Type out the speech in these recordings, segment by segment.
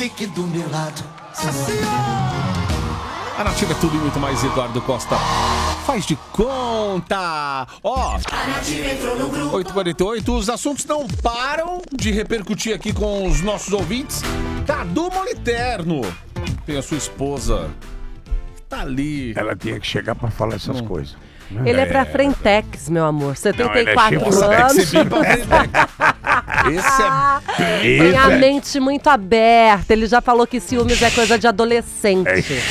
fique do meu lado. A Nativa é tudo e muito mais. Eduardo Costa faz de conta. Ó, 8h48, os assuntos não param de repercutir aqui com os nossos ouvintes. Cadu Moliterno tem a sua esposa que tá ali. Ela tinha que chegar pra falar essas coisas. Ele é pra Frentex, meu amor. 74 tipo anos. Esse é... Tem a mente muito aberta. Ele já falou que ciúmes é coisa de adolescente.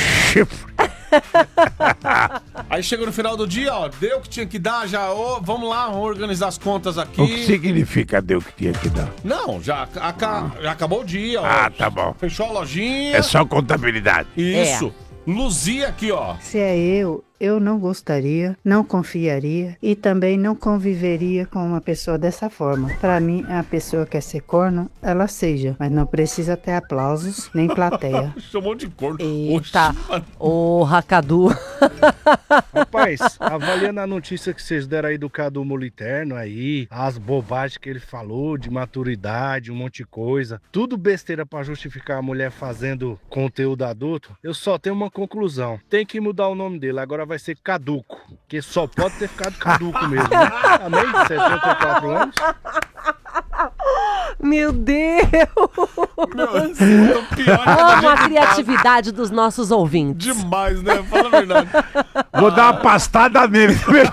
Aí chega no final do dia, ó, deu o que tinha que dar, já, ó, vamos lá, vamos organizar as contas aqui. O que significa deu o que tinha que dar? Não, já acabou o dia, ó. Ah, tá bom. Fechou a lojinha. É só contabilidade. Isso. Luzia aqui, ó. Se é eu não gostaria, não confiaria e também não conviveria com uma pessoa dessa forma. Para mim, a pessoa quer ser corno, ela seja, mas não precisa ter aplausos nem plateia. Chamou de corno. Eita, ô Cadu. Rapaz, avaliando a notícia que vocês deram aí do Cadu Moliterno aí, as bobagens que ele falou de maturidade, um monte de coisa, tudo besteira pra justificar a mulher fazendo conteúdo adulto, eu só tenho uma conclusão. Tem que mudar o nome dele, agora vai ser Caduco, que só pode ter ficado caduco mesmo, né? Também de 74 anos. Meu Deus! Pior Amo a criatividade dos nossos ouvintes. Demais, né? Fala a verdade. Vou dar uma pastada nele.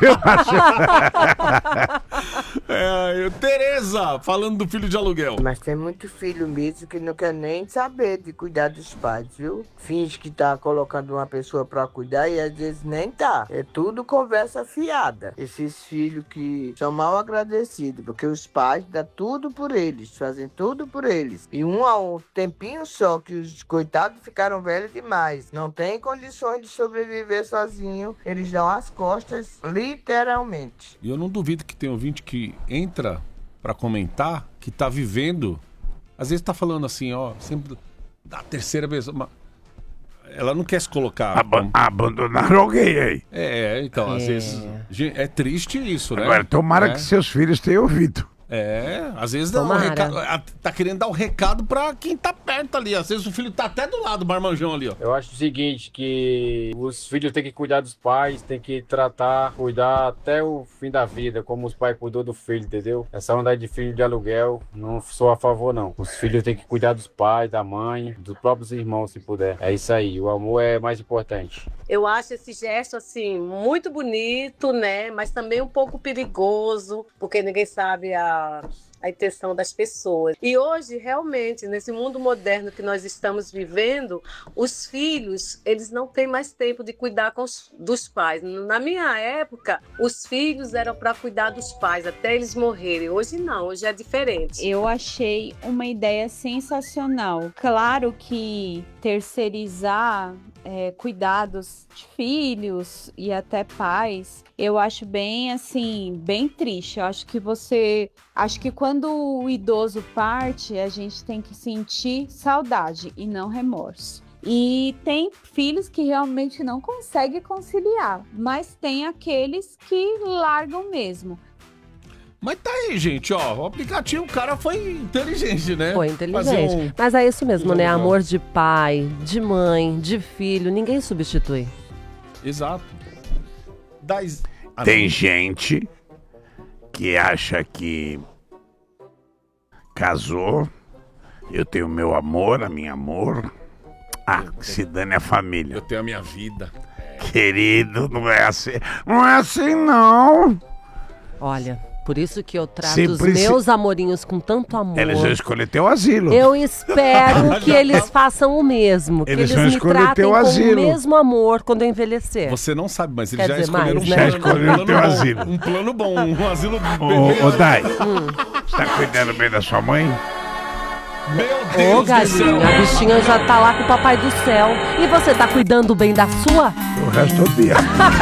Tereza, falando do filho de aluguel. Mas tem muito filho mesmo que não quer nem saber de cuidar dos pais, viu? Finge que tá colocando uma pessoa pra cuidar e às vezes nem tá. É tudo conversa fiada. Esses filhos que são mal agradecidos, porque os pais dão tudo por eles, fazem tudo por eles. E um tempinho só que os coitados ficaram velhos demais. Não tem condições de sobreviver sozinho. Eles dão as costas, literalmente. E eu não duvido que tem ouvinte que entra pra comentar que tá vivendo. Às vezes tá falando assim, ó, sempre da terceira vez. Ela não quer se colocar. Abandonaram alguém aí. Então, às vezes. É triste isso, né? Agora, tomara que seus filhos tenham ouvido. Às vezes dá um recado, tá querendo dar um recado pra quem tá perto ali. Às vezes o filho tá até do lado do marmanjão ali, ó. Eu acho o seguinte, que os filhos têm que cuidar dos pais, têm que cuidar até o fim da vida, como os pais cuidou do filho, entendeu? Essa onda aí de filho de aluguel, não sou a favor, não. Os filhos têm que cuidar dos pais, da mãe, dos próprios irmãos, se puder. É isso aí, o amor é mais importante. Eu acho esse gesto, assim, muito bonito, né? Mas também um pouco perigoso, porque ninguém sabe a intenção das pessoas. E hoje, realmente, nesse mundo moderno que nós estamos vivendo, os filhos, eles não têm mais tempo de cuidar dos pais. Na minha época, os filhos eram para cuidar dos pais até eles morrerem. Hoje não, hoje é diferente. Eu achei uma ideia sensacional. Claro que terceirizar cuidados de filhos e até pais, eu acho bem assim, bem triste. Eu acho que quando o idoso parte, a gente tem que sentir saudade e não remorso. E tem filhos que realmente não conseguem conciliar, mas tem aqueles que largam mesmo. Mas tá aí, gente, ó, o aplicativo, o cara foi inteligente, né? Foi inteligente. Mas é isso mesmo, né? Amor de pai, de mãe, de filho, ninguém substitui. Exato. Tem gente que acha que casou, eu tenho meu amor, a minha amor, que se dane a família. Eu tenho a minha vida. Querido, não é assim. Não é assim, não. Olha, por isso que eu trato os meus amorinhos com tanto amor. Eles vão escolher teu asilo. Eu espero que eles façam o mesmo. Eles que vão eles me escolher tratem teu com asilo. o mesmo amor quando eu envelhecer. Você não sabe, mas eles Quer já dizer, escolheram mais, um né? plano, Já escolheram teu asilo. Um plano bom, um asilo Ô, Dai, você tá cuidando bem da sua mãe? Meu Deus Ô, galinha, a bichinha já tá lá com o papai do céu. E você tá cuidando bem da sua? O resto do dia.